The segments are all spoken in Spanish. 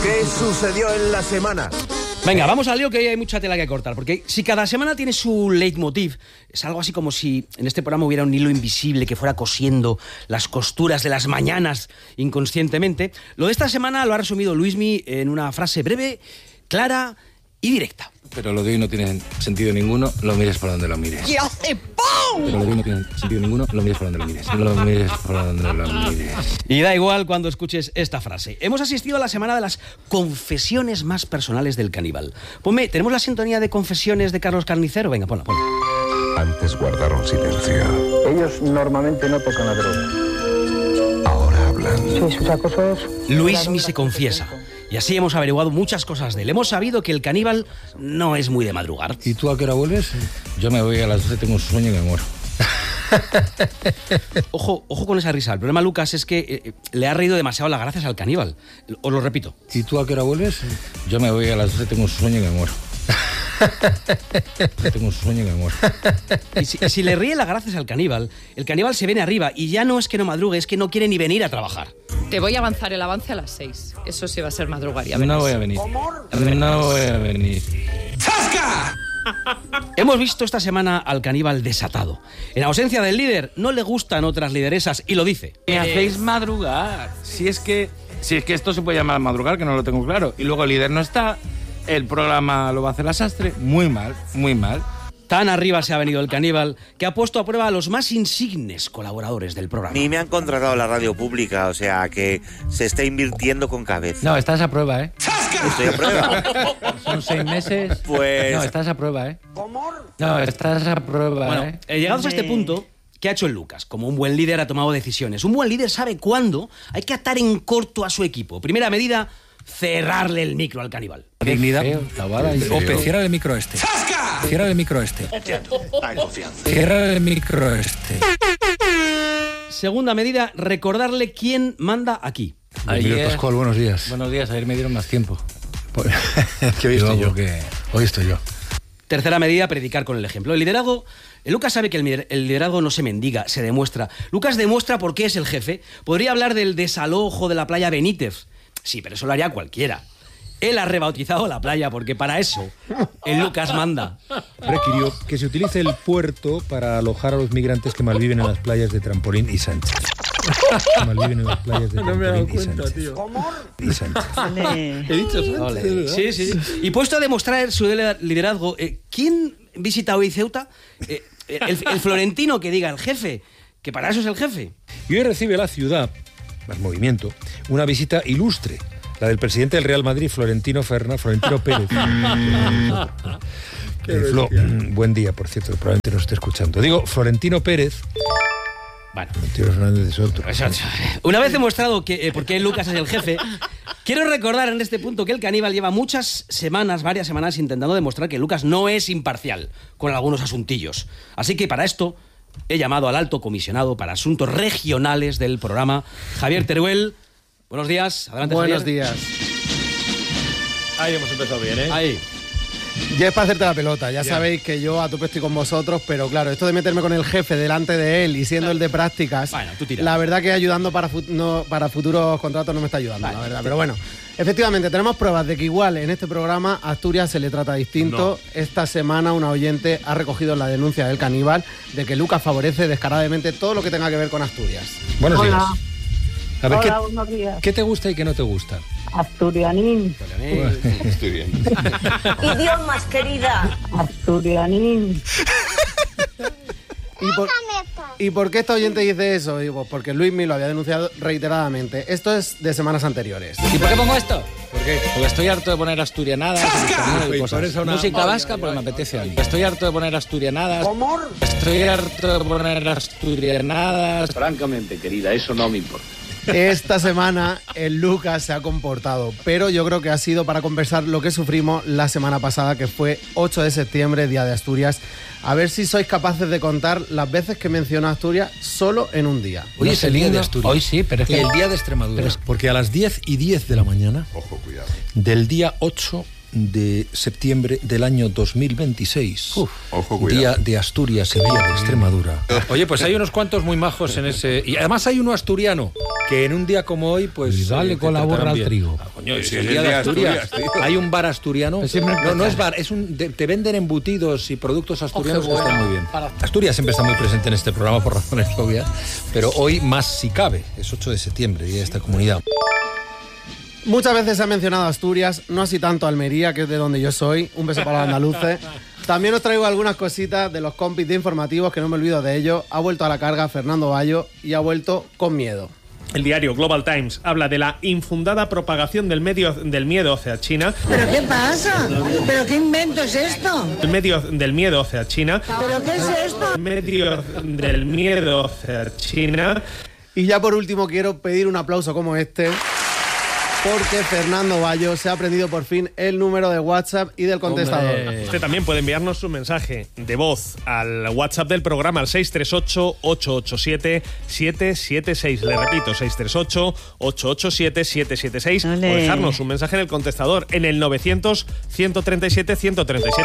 ¿Qué sucedió en la semana? Venga, vamos al lío, que hoy hay mucha tela que cortar, porque si cada semana tiene su leitmotiv, es algo así como si en este programa hubiera un hilo invisible que fuera cosiendo las costuras de las mañanas inconscientemente. Lo de esta semana lo ha resumido Luismi en una frase breve, clara y directa. Pero lo de hoy no tiene sentido ninguno, lo mires por donde lo mires. ¡Y hace ¡pum! Pero lo de hoy no tiene sentido ninguno, lo mires por donde lo mires. Lo mires por donde lo mires. Y da igual cuando escuches esta frase. Hemos asistido a la semana de las confesiones más personales del caníbal. Ponme, ¿tenemos la sintonía de confesiones de Carlos Carnicero? Venga, ponla. Antes guardaron silencio. Ellos normalmente no tocan la droga. Ahora hablan. Sí, sus acosos... Luismi se confiesa. Y así hemos averiguado muchas cosas de él. Hemos sabido que el caníbal no es muy de madrugar. ¿Y tú a qué hora vuelves? Yo me voy a las 12, tengo un sueño y me muero. Ojo con esa risa. El problema, Lucas, es que le ha reído demasiado las gracias al caníbal. Os lo repito. ¿Y tú a qué hora vuelves? Yo me voy a las 12, tengo un sueño y me muero. Tengo un sueño y me muero. Y si le ríe las gracias al caníbal, el caníbal se viene arriba y ya no es que no madrugue, es que no quiere ni venir a trabajar. Te voy a avanzar el avance a las 6. Eso sí va a ser madrugar, ya verás. No voy a venir. No voy a venir. ¡Zasca! Hemos visto esta semana al caníbal desatado. En ausencia del líder, no le gustan otras lideresas y lo dice. Me hacéis madrugar. Si es que esto se puede llamar madrugar, que no lo tengo claro. Y luego el líder no está, el programa lo va a hacer la Sastre. Muy mal, muy mal. Tan arriba se ha venido el caníbal que ha puesto a prueba a los más insignes colaboradores del programa. Ni me han contratado la radio pública, o sea que se está invirtiendo con cabeza. No, estás a prueba, ¿eh? Estoy a prueba. Son 6 meses. Pues... No, estás a prueba, ¿eh? No, estás a prueba, Bueno, llegados a este punto, ¿qué ha hecho el Lucas? Como un buen líder ha tomado decisiones. Un buen líder sabe cuándo hay que atar en corto a su equipo. Primera medida, cerrarle el micro al caníbal. Dignidad. Ope, cierra el micro este. ¡Zasca! Cierra el micro este. Hay confianza. Cierra el micro este. Segunda medida, recordarle quién manda aquí. Ayer, Pascual, buenos días. buenos días, ayer me dieron más tiempo. Que hoy estoy yo. Hoy estoy yo. Tercera medida, predicar con el ejemplo. El Lucas sabe que el liderazgo no se mendiga, se demuestra. Lucas demuestra por qué es el jefe. Podría hablar del desalojo de la playa Benítez. Sí, pero eso lo haría cualquiera. Él ha rebautizado la playa porque para eso el Lucas manda. Requirió que se utilice el puerto para alojar a los migrantes que malviven en las playas de Trampolín y Sánchez. Malviven en las playas de Trampolín y Sánchez. tío. Y Sánchez. He dicho Sánchez. Sí. Y puesto a demostrar su liderazgo, ¿quién visita hoy Ceuta? El florentino que diga el jefe, que para eso es el jefe. Y hoy recibe la ciudad, más movimiento, una visita ilustre. La del presidente del Real Madrid, Florentino Pérez. Flo, buen día, por cierto, probablemente nos esté escuchando. Digo, Florentino Pérez. Bueno, Florentino Fernández es otro. Una vez demostrado que por qué Lucas es el jefe, quiero recordar en este punto que el caníbal lleva varias semanas intentando demostrar que Lucas no es imparcial con algunos asuntillos. Así que para esto he llamado al alto comisionado para asuntos regionales del programa, Javier Teruel. Buenos días, adelante. Buenos Javier. días. Ahí hemos empezado bien, ¿eh? Ahí. Ya es para hacerte la pelota, ya sabéis que yo a tope estoy con vosotros, pero claro, esto de meterme con el jefe delante de él y siendo el de prácticas, Bueno, tú tira. la verdad que ayudando para futuros contratos no me está ayudando, Vale. la verdad. Pero bueno, efectivamente, tenemos pruebas de que igual en este programa a Asturias se le trata distinto. Esta semana una oyente ha recogido la denuncia del caníbal de que Lucas favorece descaradamente todo lo que tenga que ver con Asturias. Buenos días. A ver, Hola, buenos días. ¿qué te gusta y qué no te gusta? Asturianín. Estoy bien. Idiomas, querida. Asturianín. ¿Y por qué esta oyente dice eso? Digo, porque Luismi lo había denunciado reiteradamente. Esto es de semanas anteriores. ¿Y por qué pongo esto? ¿Por qué? Porque estoy harto de poner asturianadas y cosas. Música vasca, pues me apetece a mí. Estoy harto de poner asturianadas. Estoy harto de poner asturianadas. Francamente, querida, eso no me importa. Esta semana el Lucas se ha comportado, pero yo creo que ha sido para compensar lo que sufrimos la semana pasada, que fue 8 de septiembre, Día de Asturias. A ver si sois capaces de contar las veces que menciono Asturias solo en un día. Hoy es el día de Asturias. Hoy sí, pero es Y que... el día de Extremadura. Porque a las 10:10 de la mañana Ojo, cuidado. del día 8 de septiembre del año 2026. Ojo, cuidado. Día de Asturias y Día de Extremadura. Oye, pues hay unos cuantos muy majos en ese... Y además hay uno asturiano, que en un día como hoy, pues... Y dale con la borra al trigo. Coño, Sí, es el día de Asturias. No es bar asturiano. No es bar, te venden embutidos y productos asturianos que están muy bien. Asturias siempre está muy presente en este programa por razones obvias, pero hoy más si cabe. Es 8 de septiembre, día de esta comunidad. Muchas veces se ha mencionado Asturias, no así tanto Almería, que es de donde yo soy. Un beso para los andaluces. También os traigo algunas cositas de los compis de informativos, que no me olvido de ellos. Ha vuelto a la carga Fernando Bayo y ha vuelto con miedo. El diario Global Times habla de la infundada propagación del miedo hacia China. ¿Pero qué pasa? ¿Pero qué invento es esto? Del miedo hacia China. ¿Pero qué es esto? Del miedo hacia China. Y ya por último quiero pedir un aplauso como este, porque Fernando Bayo se ha aprendido por fin el número de WhatsApp y del contestador. Usted también puede enviarnos su mensaje de voz al WhatsApp del programa al 638-887-776. Le repito, 638-887-776. O dejarnos un mensaje en el contestador en el 900-137-137.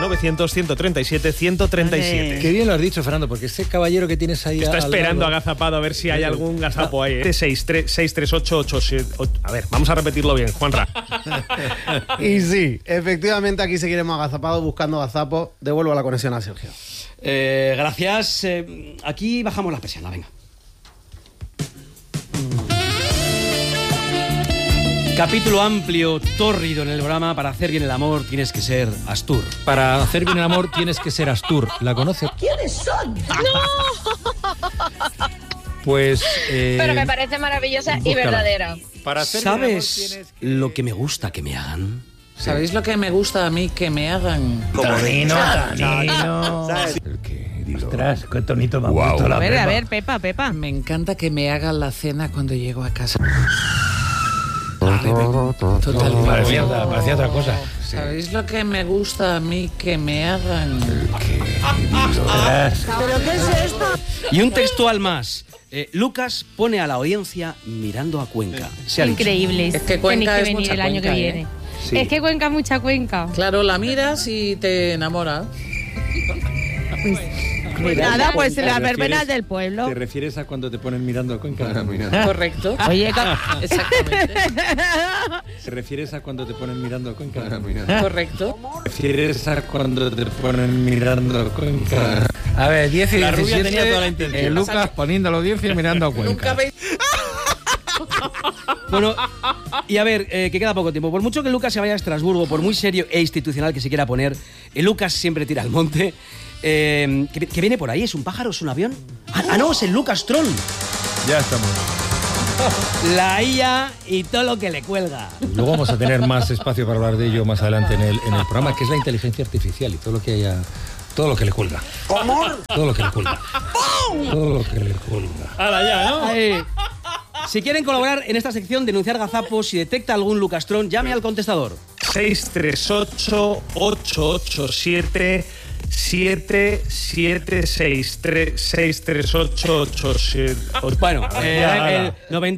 900-137-137. Qué bien lo has dicho, Fernando, porque ese caballero que tienes ahí... Está esperando agazapado a ver si hay algún gazapo ahí. 638-887... A ver, vamos a repetirlo bien, Juanra. Y sí, efectivamente aquí seguiremos agazapados buscando gazapos. Devuelvo la conexión a Sergio. Gracias. Aquí bajamos la persiana, venga. Capítulo amplio, tórrido en el programa. Para hacer bien el amor tienes que ser Astur. Para hacer bien el amor tienes que ser Astur. ¿La conoces? ¿Quiénes son? ¡No! Pues... Pero me parece maravillosa y verdadera. Para hacer ¿Sabes lo que me gusta que me hagan? ¿Sabéis lo que me gusta a mí que me hagan? Tanino. Ostras, qué tonito me ha puesto la Pepa. A ver, Pepa. Me encanta que me hagan la cena cuando llego a casa. Parecía otra cosa. ¿Sabéis lo que me gusta a mí que me hagan? ¿Pero qué es esto? Y un textual más. Lucas pone a la audiencia mirando a Cuenca. Se ha dicho. Increíble. Es que Cuenca Tenéis que es venir mucha el año Cuenca, que viene. Sí. Es que Cuenca es mucha Cuenca. Claro, la miras y te enamoras. Nada, pues ¿Te las refieres- verbenas del pueblo. ¿Te refieres a cuando te ponen mirando a Cuenca? Correcto. Oye, Exactamente. ¿Te refieres a cuando te ponen mirando a Cuenca? Correcto. ¿Te refieres a cuando te ponen mirando a Cuenca? A ver, 10 y La rubia 17, tenía toda la intención. Lucas poniendo la audiencia y mirando a Nunca Cuenca. veis... Bueno, y a ver, que queda poco tiempo. Por mucho que Lucas se vaya a Estrasburgo, por muy serio e institucional que se quiera poner, Lucas siempre tira al monte. ¿Qué viene por ahí? ¿Es un pájaro? ¿Es un avión? Ah, no, es el Lucas Tron. Ya estamos. La IA y todo lo que le cuelga. Luego vamos a tener más espacio para hablar de ello más adelante en el programa, que es la inteligencia artificial y todo lo que haya... Todo lo que le cuelga. ¿Cómo? Todo lo que le cuelga. Todo lo que le cuelga. ¡Hala ya, ¿no? Si quieren colaborar en esta sección, denunciar gazapos, si detecta algún Lucastrón, llame al contestador. 638-887-776. Bueno, el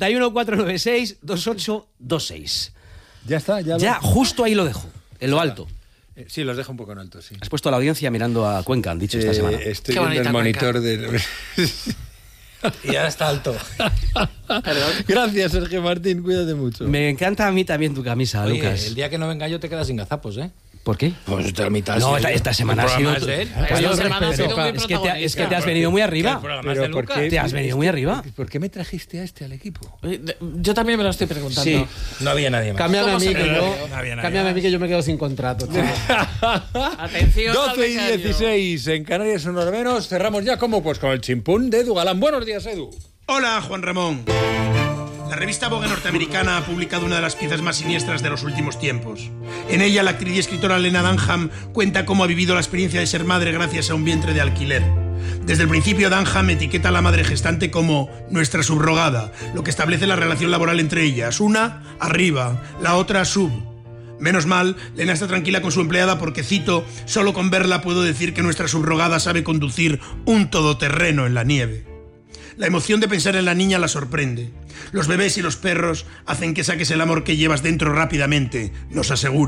91-496-2826. Ya está, Ya, justo ahí lo dejo, en lo alto. Sí, los dejo un poco en alto, sí. Has puesto a la audiencia mirando a Cuenca, han dicho esta semana. Estoy Qué viendo el bonita monitor de... Y ya está alto. Gracias, Sergio Martín, cuídate mucho. Me encanta a mí también tu camisa, Oye, Lucas. el día que no venga yo te quedas sin gazapos, ¿eh? ¿Por qué? Pues esta la mitad. No, sí. esta semana El ha sido... programa es de él. Esta semana ha sido muy Es que te has venido muy arriba. Pero ¿por qué? Te has venido muy arriba. ¿Por qué me trajiste a este al equipo? Yo también me lo estoy preguntando. Sí. No había nadie más. Cámbiame a mí, que yo, No había nadie cámbiame a mí que yo me quedo sin contrato. chaval. Atención. 12 y 16 en Canarias, una hora menos. Cerramos ya, ¿cómo? Pues con el chimpún de Edu Galán. Buenos días, Edu. Hola, Juan Ramón. La revista Vogue norteamericana ha publicado una de las piezas más siniestras de los últimos tiempos. En ella, la actriz y escritora Lena Dunham cuenta cómo ha vivido la experiencia de ser madre gracias a un vientre de alquiler. Desde el principio, Dunham etiqueta a la madre gestante como nuestra subrogada, lo que establece la relación laboral entre ellas. Una, arriba, la otra, sub. Menos mal, Lena está tranquila con su empleada porque, cito, solo con verla puedo decir que nuestra subrogada sabe conducir un todoterreno en la nieve. La emoción de pensar en la niña la sorprende. Los bebés y los perros hacen que saques el amor que llevas dentro rápidamente, nos asegura.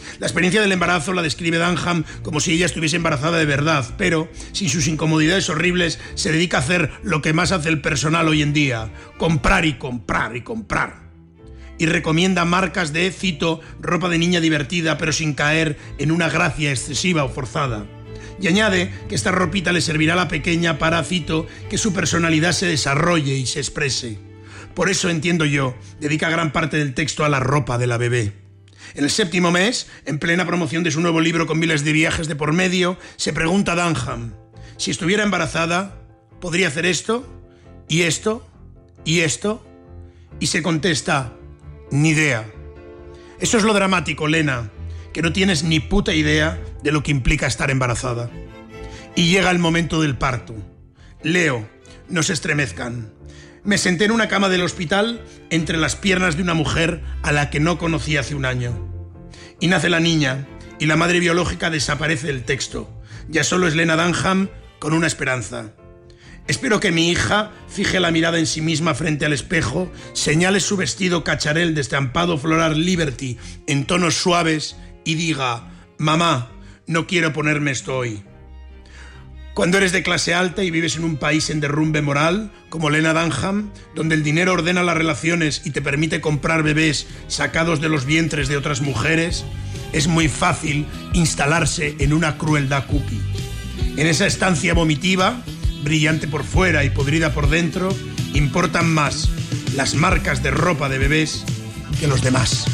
La experiencia del embarazo la describe Dunham como si ella estuviese embarazada de verdad, pero sin sus incomodidades horribles se dedica a hacer lo que más hace el personal hoy en día: comprar y comprar y comprar. Y recomienda marcas de, cito, ropa de niña divertida pero sin caer en una gracia excesiva o forzada. Y añade que esta ropita le servirá a la pequeña para, cito, que su personalidad se desarrolle y se exprese. Por eso, entiendo yo, dedica gran parte del texto a la ropa de la bebé. En el 7º mes, en plena promoción de su nuevo libro con miles de viajes de por medio, se pregunta a Dunham: si estuviera embarazada, ¿podría hacer esto? ¿Y esto? ¿Y esto? Y se contesta: ni idea. Eso es lo dramático, Lena, que no tienes ni puta idea de lo que implica estar embarazada. Y llega el momento del parto. Leo, no se estremezcan. Me senté en una cama del hospital entre las piernas de una mujer a la que no conocí hace un año. Y nace la niña, y la madre biológica desaparece del texto. Ya solo es Lena Dunham con una esperanza. Espero que mi hija fije la mirada en sí misma frente al espejo, señale su vestido cacharel de estampado floral Liberty en tonos suaves y diga: mamá, no quiero ponerme esto hoy. Cuando eres de clase alta y vives en un país en derrumbe moral, como Lena Dunham, donde el dinero ordena las relaciones y te permite comprar bebés sacados de los vientres de otras mujeres, es muy fácil instalarse en una crueldad cookie. En esa estancia vomitiva, brillante por fuera y podrida por dentro, importan más las marcas de ropa de bebés que los demás.